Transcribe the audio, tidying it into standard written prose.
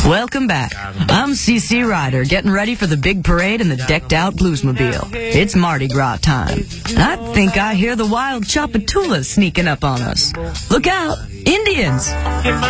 Welcome back. I'm CC Ryder, getting ready for the big parade in the decked-out Bluesmobile. It's Mardi Gras time. I think I hear the wild Chapatulas sneaking up on us. Look out, Indians!